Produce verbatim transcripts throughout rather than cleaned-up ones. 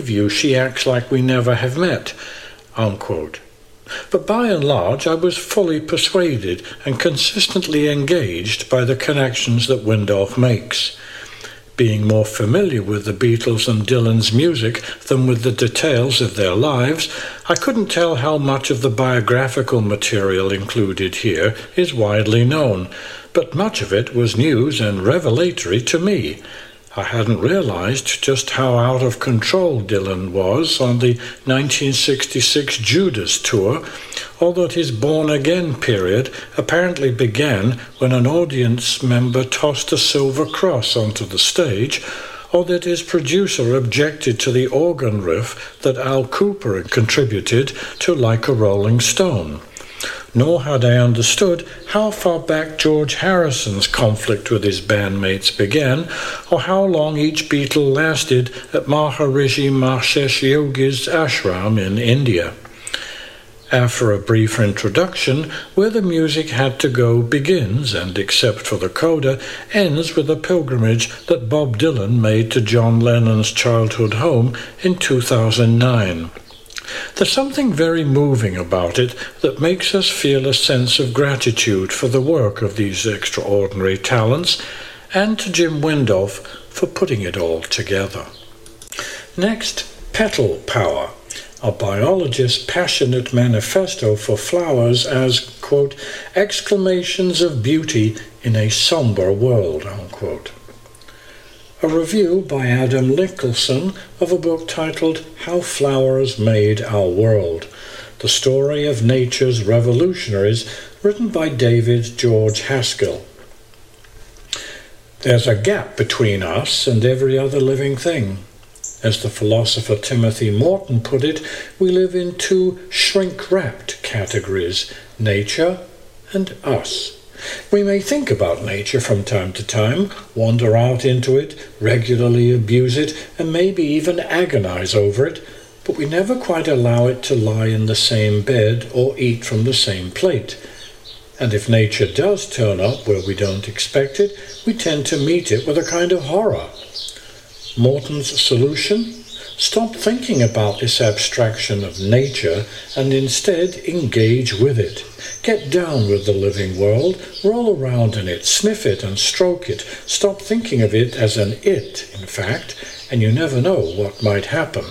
view she acts like we never have met, unquote. But by and large, I was fully persuaded and consistently engaged by the connections that Windolf makes. Being more familiar with the Beatles and Dylan's music than with the details of their lives, I couldn't tell how much of the biographical material included here is widely known, but much of it was news and revelatory to me. I hadn't realized just how out of control Dylan was on the nineteen sixty-six Judas tour, or that his born-again period apparently began when an audience member tossed a silver cross onto the stage, or that his producer objected to the organ riff that Al Kooper had contributed to Like a Rolling Stone. Nor had I understood how far back George Harrison's conflict with his bandmates began, or how long each Beatle lasted at Maharishi Mahesh Yogi's ashram in India. After a brief introduction, Where the Music Had to Go begins, and except for the coda, ends with a pilgrimage that Bob Dylan made to John Lennon's childhood home in two thousand nine. There's something very moving about it that makes us feel a sense of gratitude for the work of these extraordinary talents, and to Jim Windolf for putting it all together. Next, Petal Power, a biologist's passionate manifesto for flowers as, quote, exclamations of beauty in a somber world, unquote. A review by Adam Nicholson of a book titled How Flowers Made Our World, the story of nature's revolutionaries, written by David George Haskell. There's a gap between us and every other living thing. As the philosopher Timothy Morton put it, we live in two shrink-wrapped categories, nature and us. We may think about nature from time to time, wander out into it, regularly abuse it, and maybe even agonize over it, but we never quite allow it to lie in the same bed or eat from the same plate. And if nature does turn up where we don't expect it, we tend to meet it with a kind of horror. Morton's solution? Stop thinking about this abstraction of nature and instead engage with it. Get down with the living world, roll around in it, sniff it and stroke it. Stop thinking of it as an it, in fact, and you never know what might happen.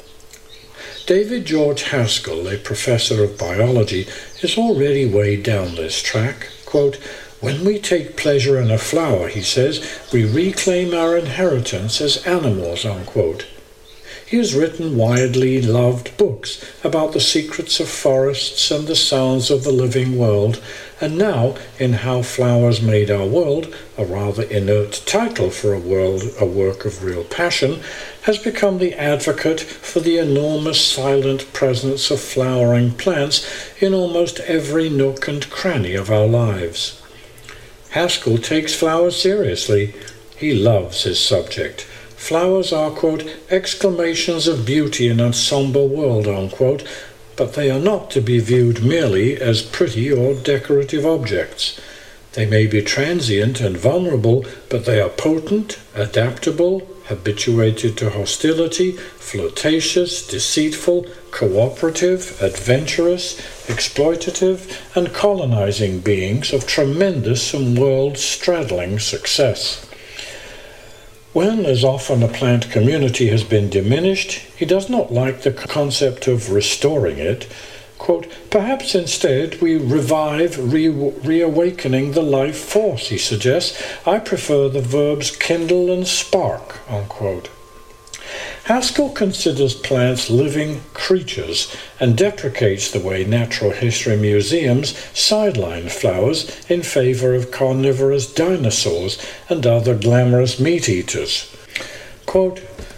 David George Haskell, a professor of biology, is already way down this track. Quote, when we take pleasure in a flower, he says, we reclaim our inheritance as animals, unquote. He has written widely loved books about the secrets of forests and the sounds of the living world, and now, in How Flowers Made Our World, a rather inert title for a world, a work of real passion, has become the advocate for the enormous silent presence of flowering plants in almost every nook and cranny of our lives. Haskell takes flowers seriously. He loves his subject. Flowers are, quote, exclamations of beauty in a somber world, unquote, but they are not to be viewed merely as pretty or decorative objects. They may be transient and vulnerable, but they are potent, adaptable, habituated to hostility, flirtatious, deceitful, cooperative, adventurous, exploitative, and colonizing beings of tremendous and world-straddling success. When, as often, a plant community has been diminished, he does not like the concept of restoring it. Quote, perhaps instead we revive, re- reawakening the life force, he suggests. I prefer the verbs kindle and spark, unquote. Haskell considers plants living creatures and deprecates the way natural history museums sideline flowers in favor of carnivorous dinosaurs and other glamorous meat-eaters. Quote,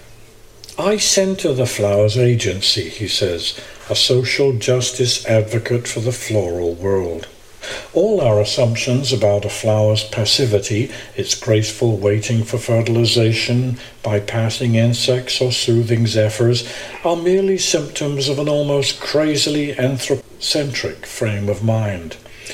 I center the flower's agency, he says, a social justice advocate for the floral world. All our assumptions about a flower's passivity, its graceful waiting for fertilization, bypassing insects or soothing zephyrs, are merely symptoms of an almost crazily anthropocentric frame of mind.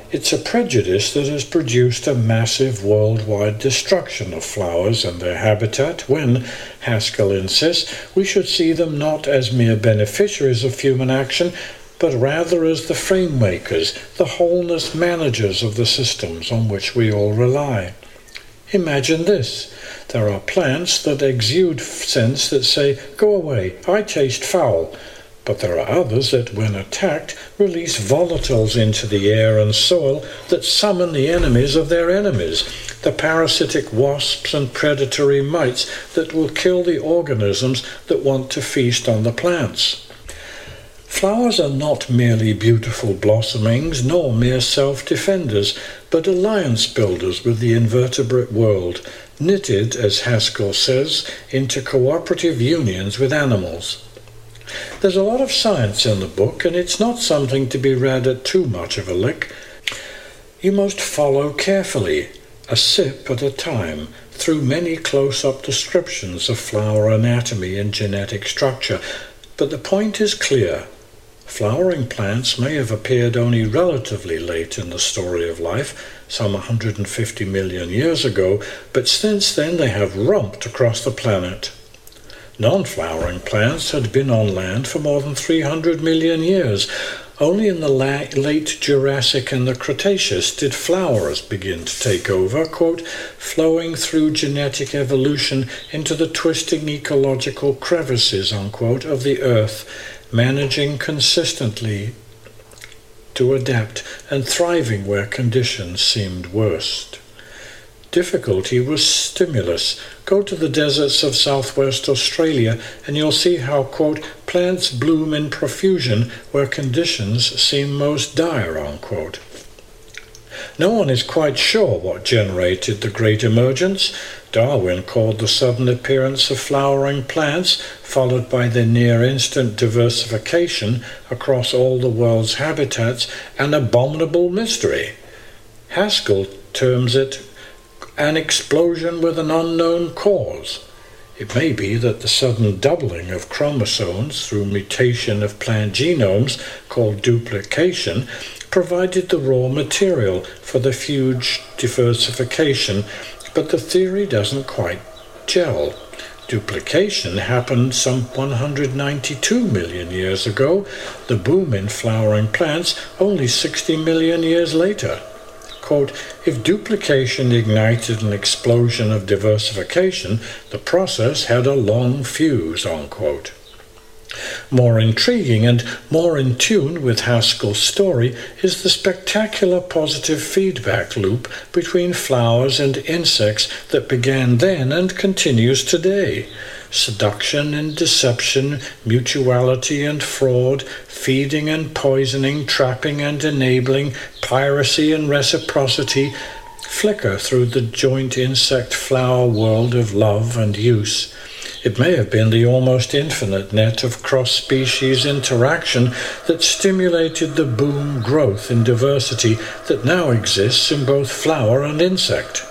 it's a prejudice that has produced a massive worldwide destruction of flowers and their habitat when, Haskell insists, we should see them not as mere beneficiaries of human action, but rather as the frame-makers, the wholeness managers of the systems on which we all rely. Imagine this. There are plants that exude scents that say, "Go away, I taste foul." But there are others that, when attacked, release volatiles into the air and soil that summon the enemies of their enemies, the parasitic wasps and predatory mites that will kill the organisms that want to feast on the plants. Flowers are not merely beautiful blossomings, nor mere self-defenders, but alliance builders with the invertebrate world, knitted, as Haskell says, into cooperative unions with animals. There's a lot of science in the book, and it's not something to be read at too much of a lick. You must follow carefully, a sip at a time, through many close-up descriptions of flower anatomy and genetic structure, but the point is clear. Flowering plants may have appeared only relatively late in the story of life, some one hundred fifty million years ago, but since then they have romped across the planet. Non-flowering plants had been on land for more than three hundred million years. Only in the la- late Jurassic and the Cretaceous did flowers begin to take over, quote, flowing through genetic evolution into the twisting ecological crevices, unquote, of the earth, managing consistently to adapt and thriving where conditions seemed worst. Difficulty was stimulus. Go to the deserts of southwest Australia and you'll see how, quote, plants bloom in profusion where conditions seem most dire, unquote. No one is quite sure what generated the Great Emergence. Darwin called the sudden appearance of flowering plants, followed by their near-instant diversification across all the world's habitats, an abominable mystery. Haskell terms it an explosion with an unknown cause. It may be that the sudden doubling of chromosomes through mutation of plant genomes, called duplication, provided the raw material for the huge diversification, but the theory doesn't quite gel. Duplication happened some one hundred ninety-two million years ago, the boom in flowering plants only sixty million years later. Quote, if duplication ignited an explosion of diversification, the process had a long fuse, unquote. More intriguing and more in tune with Haskell's story is the spectacular positive feedback loop between flowers and insects that began then and continues today. Seduction and deception, mutuality and fraud, feeding and poisoning, trapping and enabling, piracy and reciprocity flicker through the joint insect-flower world of love and use. It may have been the almost infinite net of cross-species interaction that stimulated the boom growth in diversity that now exists in both flower and insect.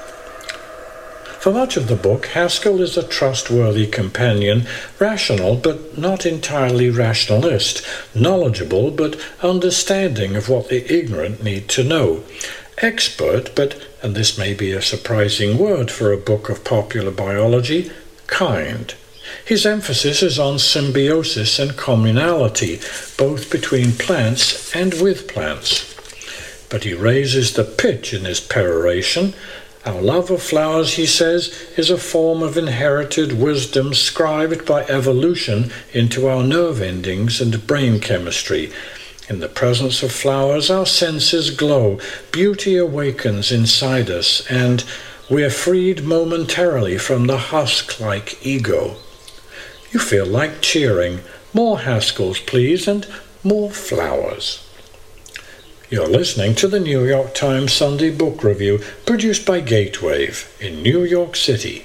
For much of the book, Haskell is a trustworthy companion, rational but not entirely rationalist, knowledgeable but understanding of what the ignorant need to know, expert but, and this may be a surprising word for a book of popular biology, kind. His emphasis is on symbiosis and communality, both between plants and with plants. But he raises the pitch in his peroration. Our love of flowers, he says, is a form of inherited wisdom scribed by evolution into our nerve endings and brain chemistry. In the presence of flowers, our senses glow, beauty awakens inside us, and we're freed momentarily from the husk-like ego. You feel like cheering. More Haskells, please, and more flowers. You're listening to the New York Times Sunday Book Review, produced by Gatewave in New York City.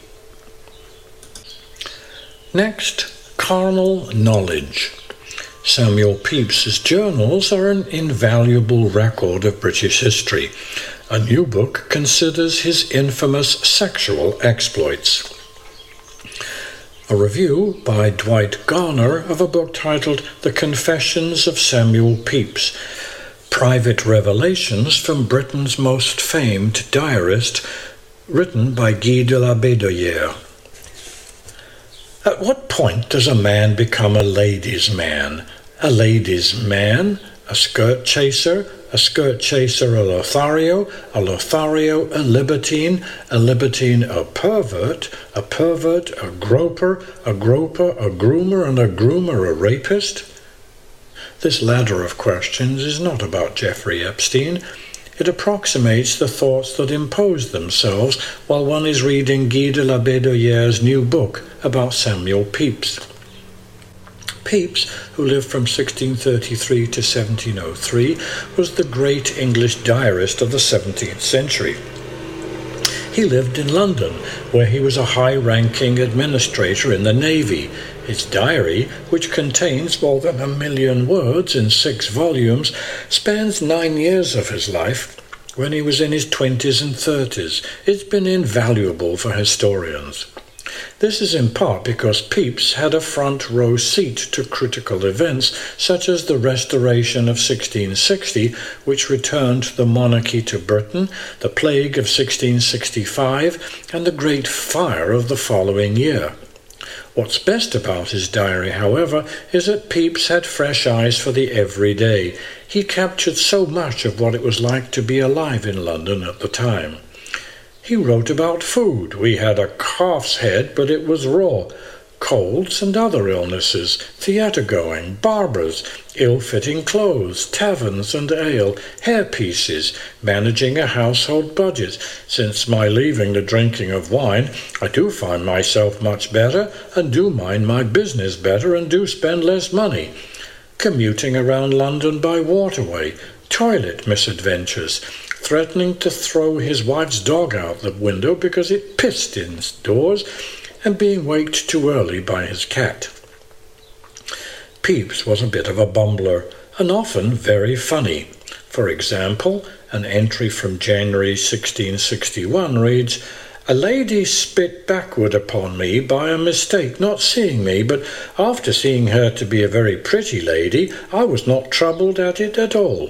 Next, Carnal Knowledge. Samuel Pepys's journals are an invaluable record of British history. A new book considers his infamous sexual exploits. A review by Dwight Garner of a book titled The Confessions of Samuel Pepys. Private Revelations from Britain's most famed diarist, written by Guy de la Bédoyère. At what point does a man become a ladies' man? A ladies' man? A skirt chaser? A skirt chaser a Lothario? A Lothario a libertine? A libertine a pervert? A pervert a groper? A groper a groomer? And a groomer a rapist? This ladder of questions is not about Jeffrey Epstein. It approximates the thoughts that impose themselves while one is reading Guy de la Bédoyère's new book about Samuel Pepys. Pepys, who lived from sixteen thirty-three to seventeen oh three, was the great English diarist of the seventeenth century. He lived in London, where he was a high-ranking administrator in the Navy. His diary, which contains more than a million words in six volumes, spans nine years of his life when he was in his twenties and thirties. It's been invaluable for historians. This is in part because Pepys had a front row seat to critical events such as the Restoration of sixteen sixty, which returned the monarchy to Britain, the plague of sixteen sixty-five, and the Great Fire of the following year. What's best about his diary, however, is that Pepys had fresh eyes for the everyday. He captured so much of what it was like to be alive in London at the time. He wrote about food. We had a calf's head, but it was raw. Colds and other illnesses, theatre-going, barbers, ill-fitting clothes, taverns and ale, hairpieces, managing a household budget. Since my leaving the drinking of wine, I do find myself much better, and do mind my business better, and do spend less money. Commuting around London by waterway, toilet misadventures, threatening to throw his wife's dog out the window because it pissed indoors, and being waked too early by his cat. Pepys was a bit of a bumbler, and often very funny. For example, an entry from January sixteen sixty-one reads, "A lady spit backward upon me by a mistake, not seeing me, but after seeing her to be a very pretty lady, I was not troubled at it at all."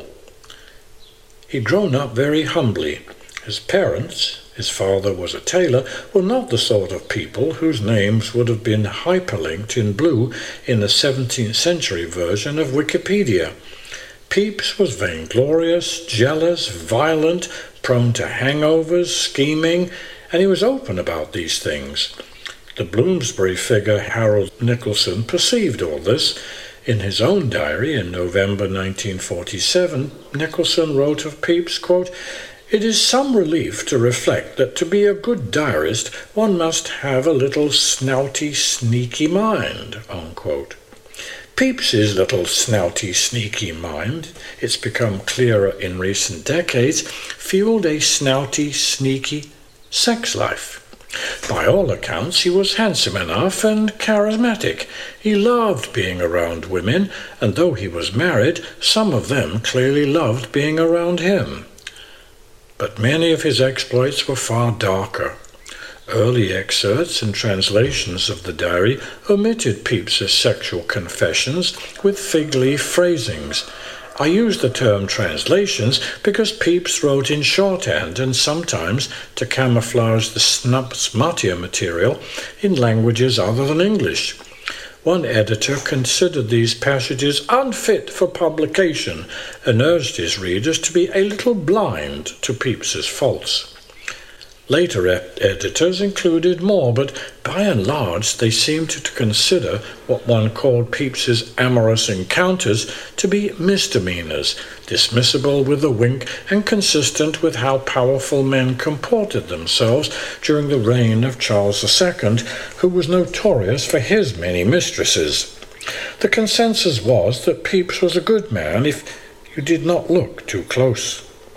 He'd grown up very humbly. His parents, his father was a tailor, were not the sort of people whose names would have been hyperlinked in blue in the seventeenth century version of Wikipedia. Pepys was vainglorious, jealous, violent, prone to hangovers, scheming, and he was open about these things. The Bloomsbury figure Harold Nicolson perceived all this. In his own diary in November nineteen forty-seven, Nicolson wrote of Pepys, quote, "It is some relief to reflect that to be a good diarist one must have a little snouty, sneaky mind," unquote. Pepys's little snouty, sneaky mind, it's become clearer in recent decades, fueled a snouty, sneaky sex life. By all accounts, he was handsome enough and charismatic. He loved being around women, and though he was married, some of them clearly loved being around him. But many of his exploits were far darker. Early excerpts and translations of the diary omitted Pepys's sexual confessions with fig leaf phrasings. I use the term translations because Pepys wrote in shorthand and sometimes to camouflage the smuttier material in languages other than English. One editor considered these passages unfit for publication and urged his readers to be a little blind to Pepys's faults. Later ed- editors included more, but by and large they seemed to consider what one called Pepys's amorous encounters to be misdemeanors, dismissible with a wink and consistent with how powerful men comported themselves during the reign of Charles the Second, who was notorious for his many mistresses. The consensus was that Pepys was a good man if you did not look too close.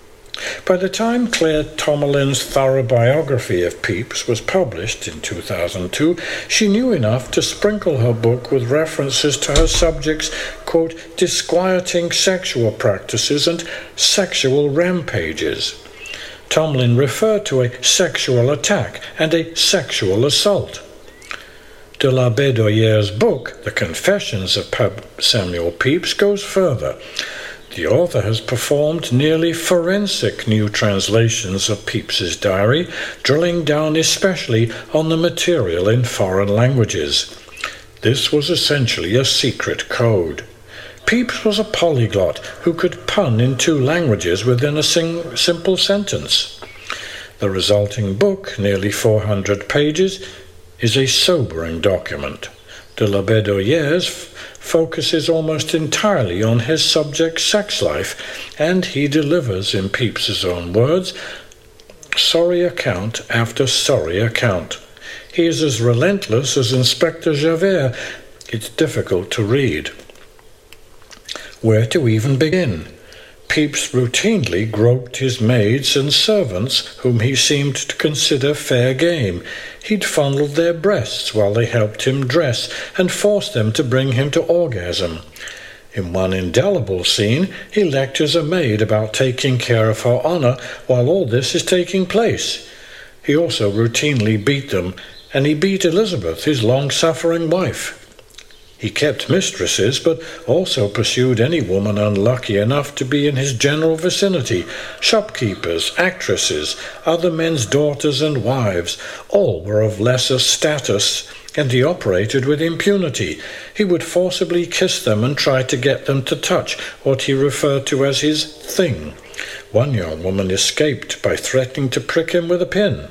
By the time Claire Tomalin's thorough biography of Pepys was published in two thousand two, she knew enough to sprinkle her book with references to her subject's, quote, disquieting sexual practices and sexual rampages. Tomlin referred to a sexual attack and a sexual assault. De la Bédoyère's book, The Confessions of Samuel Pepys, goes further. The author has performed nearly forensic new translations of Pepys's diary, drilling down especially on the material in foreign languages. This was essentially a secret code. Pepys was a polyglot who could pun in two languages within a sing- simple sentence. The resulting book, nearly four hundred pages, is a sobering document. De La Bédoyère f- focuses almost entirely on his subject's sex life, and he delivers, in Pepys's own words, sorry account after sorry account. He is as relentless as Inspector Javert. It's difficult to read. Where to even begin? Pepys routinely groped his maids and servants, whom he seemed to consider fair game. He'd fondled their breasts while they helped him dress, and forced them to bring him to orgasm. In one indelible scene, he lectures a maid about taking care of her honour while all this is taking place. He also routinely beat them, and he beat Elizabeth, his long-suffering wife. He kept mistresses, but also pursued any woman unlucky enough to be in his general vicinity, shopkeepers, actresses, other men's daughters and wives. All were of lesser status, and he operated with impunity. He would forcibly kiss them and try to get them to touch what he referred to as his thing. One young woman escaped by threatening to prick him with a pin.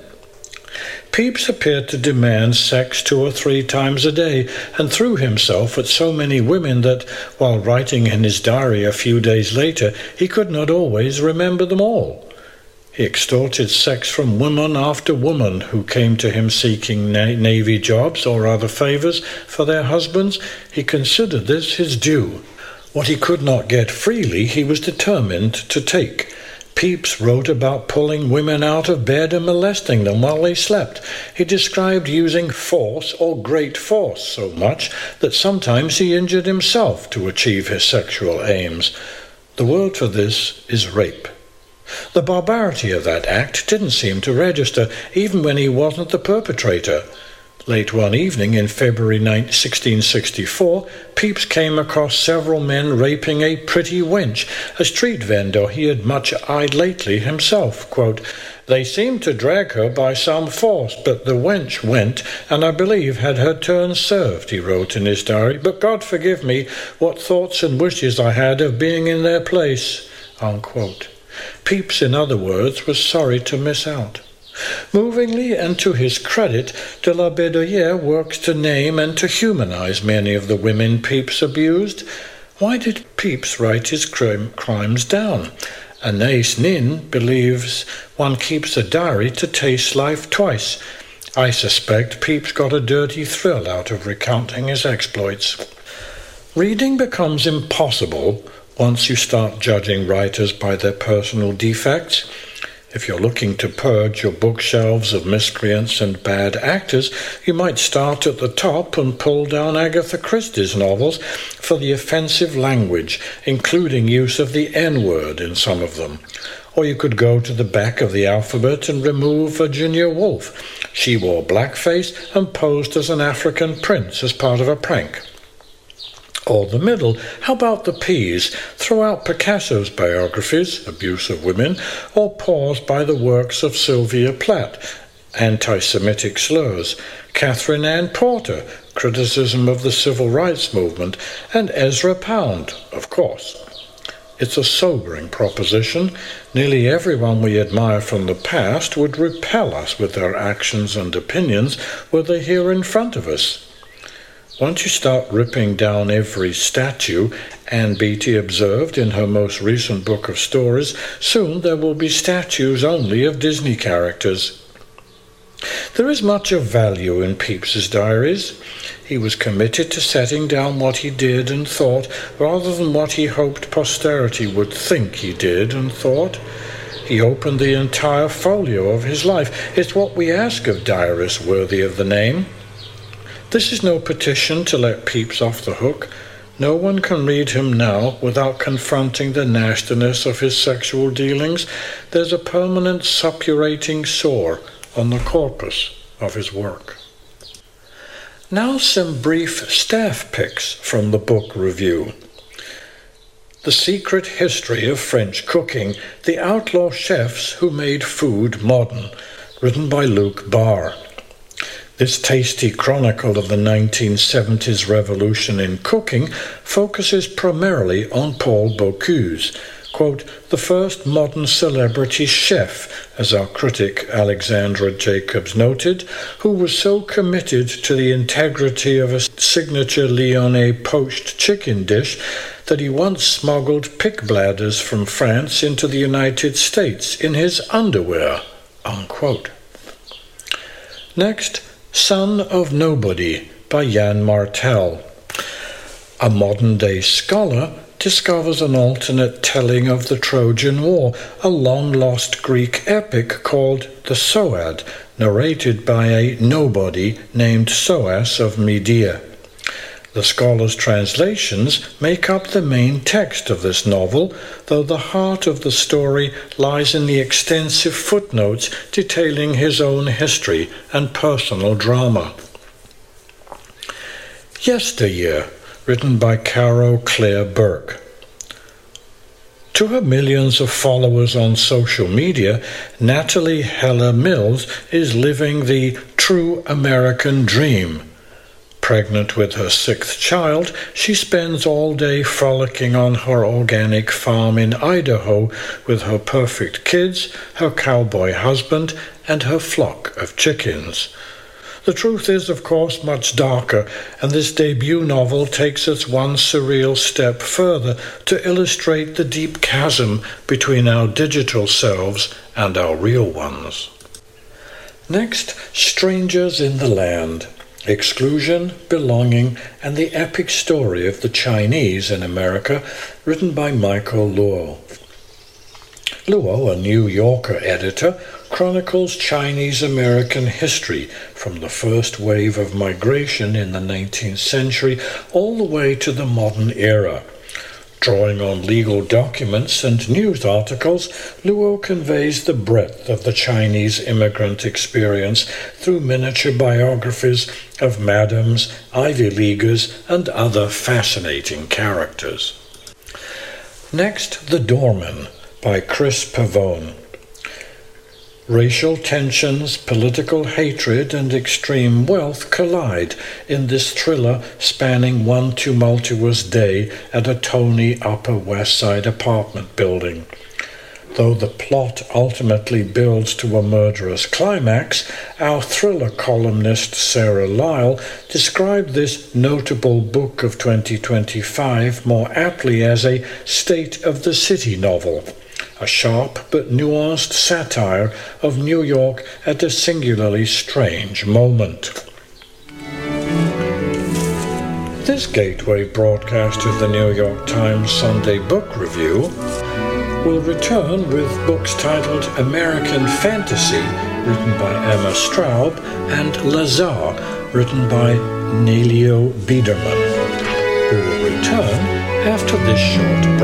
Pepys appeared to demand sex two or three times a day, and threw himself at so many women that, while writing in his diary a few days later, he could not always remember them all. He extorted sex from woman after woman who came to him seeking na- navy jobs or other favours for their husbands. He considered this his due. What he could not get freely, he was determined to take. Pepys wrote about pulling women out of bed and molesting them while they slept. He described using force or great force so much that sometimes he injured himself to achieve his sexual aims. The word for this is rape. The barbarity of that act didn't seem to register, even when he wasn't the perpetrator. Late one evening in February sixteen sixty-four, Pepys came across several men raping a pretty wench, a street vendor he had much eyed lately himself. Quote, "They seemed to drag her by some force, but the wench went, and I believe had her turn served," he wrote in his diary. "But God forgive me, what thoughts and wishes I had of being in their place." Unquote. Pepys, in other words, was sorry to miss out. Movingly, and to his credit, De La Bédoyère works to name and to humanize many of the women Pepys abused. Why did Pepys write his crime, crimes down? Anais Nin believes one keeps a diary to taste life twice. I suspect Pepys got a dirty thrill out of recounting his exploits. Reading becomes impossible once you start judging writers by their personal defects. If you're looking to purge your bookshelves of miscreants and bad actors, you might start at the top and pull down Agatha Christie's novels for the offensive language, including use of the N-word in some of them. Or you could go to the back of the alphabet and remove Virginia Woolf. She wore blackface and posed as an African prince as part of a prank. Or the middle, how about the P's? Throw out Picasso's biographies, abuse of women, or pause by the works of Sylvia Plath, anti-Semitic slurs, Catherine Ann Porter, criticism of the civil rights movement, and Ezra Pound, of course. It's a sobering proposition. Nearly everyone we admire from the past would repel us with their actions and opinions were they here in front of us. Once you start ripping down every statue, Ann Beattie observed in her most recent book of stories, soon there will be statues only of Disney characters. There is much of value in Pepys's diaries. He was committed to setting down what he did and thought, rather than what he hoped posterity would think he did and thought. He opened the entire folio of his life. It's what we ask of diarists worthy of the name. This is no petition to let Pepys off the hook. No one can read him now without confronting the nastiness of his sexual dealings. There's a permanent suppurating sore on the corpus of his work. Now some brief staff picks from the book review. The Secret History of French Cooking, The Outlaw Chefs Who Made Food Modern, written by Luc Barr. This tasty chronicle of the nineteen seventies revolution in cooking focuses primarily on Paul Bocuse, quote, the first modern celebrity chef, as our critic Alexandra Jacobs noted, who was so committed to the integrity of a signature Lyonnais poached chicken dish that he once smuggled pig bladders from France into the United States in his underwear, unquote. Next, Son of Nobody by Yann Martel. A modern-day scholar discovers an alternate telling of the Trojan War, a long-lost Greek epic called the Soad, narrated by a nobody named Soas of Medea. The scholar's translations make up the main text of this novel, though the heart of the story lies in the extensive footnotes detailing his own history and personal drama. Yesteryear, written by Caro Claire Burke. To her millions of followers on social media, Natalie Heller Mills is living the true American dream. Pregnant with her sixth child, she spends all day frolicking on her organic farm in Idaho with her perfect kids, her cowboy husband, and her flock of chickens. The truth is, of course, much darker, and this debut novel takes us one surreal step further to illustrate the deep chasm between our digital selves and our real ones. Next, Strangers in the Land. Exclusion, Belonging, and the Epic Story of the Chinese in America, written by Michael Luo. Luo, a New Yorker editor, chronicles Chinese-American history from the first wave of migration in the nineteenth century all the way to the modern era. Drawing on legal documents and news articles, Luo conveys the breadth of the Chinese immigrant experience through miniature biographies of madams, Ivy Leaguers, and other fascinating characters. Next, The Doorman by Chris Pavone. Racial tensions, political hatred, and extreme wealth collide in this thriller spanning one tumultuous day at a Tony Upper West Side apartment building. Though the plot ultimately builds to a murderous climax, our thriller columnist Sarah Lyle described this notable book of twenty twenty-five more aptly as a state of the city novel, a sharp but nuanced satire of New York at a singularly strange moment. This gateway broadcast of the New York Times Sunday Book Review will return with books titled American Fantasy, written by Emma Straub, and Lazar, written by Nelio Biederman, who will return after this short break.